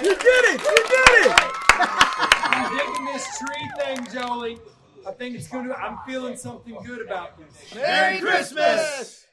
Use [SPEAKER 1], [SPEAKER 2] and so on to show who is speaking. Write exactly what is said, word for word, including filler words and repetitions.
[SPEAKER 1] You did it! You did it!
[SPEAKER 2] I'm digging this tree thing, Jolie. I think it's going to, I'm feeling something good about this.
[SPEAKER 1] Merry Christmas!